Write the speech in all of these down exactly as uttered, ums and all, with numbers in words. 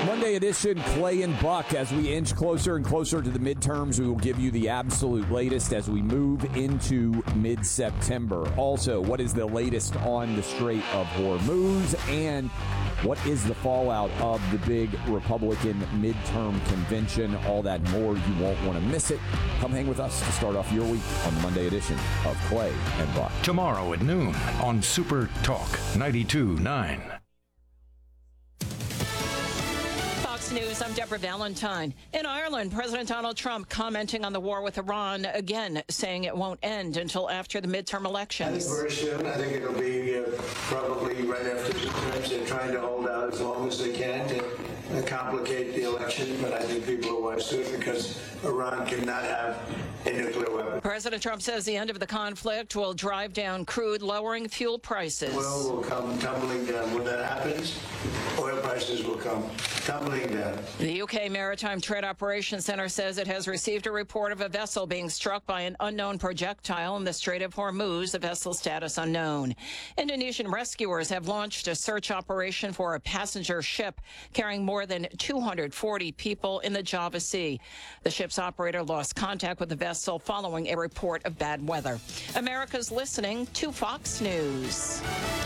Monday edition, Clay and Buck. As we inch closer and closer to the midterms, we will give you the absolute latest as we move into mid-September. Also, what is the latest on the Strait of Hormuz, and what is the fallout of the big Republican midterm convention? All that and more. You won't want to miss it. Come hang with us to start off your week on the Monday edition of Clay and Buck. Tomorrow at noon on Super Talk ninety-two point nine. News, I'm Deborah Valentine. In Ireland, President Donald Trump commenting on the war with Iran, again saying it won't end until after the midterm elections. I think very soon. I think it'll be uh, probably right after the midterms. They're trying to hold out as long as they can to uh, complicate the election, but I think people are wise to it because Iran cannot have a nuclear weapon. President Trump says the end of the conflict will drive down crude, lowering fuel prices. Oil will come tumbling down. When that happens, oil prices will come tumbling down. The U K Maritime Trade Operations Center says it has received a report of a vessel being struck by an unknown projectile in the Strait of Hormuz, the vessel's status unknown. Indonesian rescuers have launched a search operation for a passenger ship carrying more than two hundred forty people in the Java Sea. The ship's operator lost contact with the vessel following a report of bad weather. America's listening to Fox News.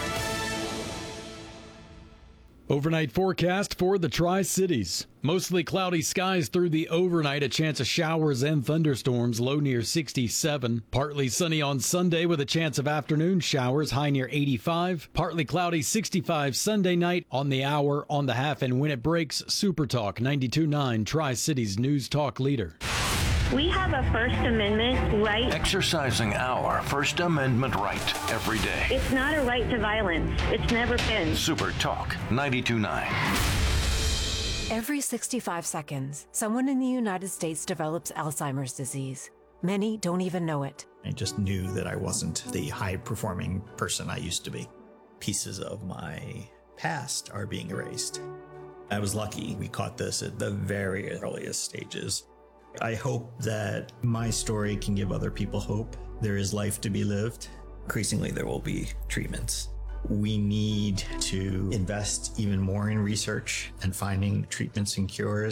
Overnight forecast for the Tri-Cities. Mostly cloudy skies through the overnight, a chance of showers and thunderstorms, low near sixty-seven. Partly sunny on Sunday with a chance of afternoon showers, high near eighty-five. Partly cloudy, sixty-five Sunday night. On the hour, on the half, and when it breaks, Super Talk ninety-two point nine, Tri-Cities News Talk leader. We have a First Amendment right. Exercising our First Amendment right every day. It's not a right to violence. It's never been. Super Talk ninety-two point nine. Every sixty-five seconds, someone in the United States develops Alzheimer's disease. Many don't even know it. I just knew that I wasn't the high-performing person I used to be. Pieces of my past are being erased. I was lucky we caught this at the very earliest stages. I hope that my story can give other people hope. There is life to be lived. Increasingly, there will be treatments. We need to invest even more in research and finding treatments and cures.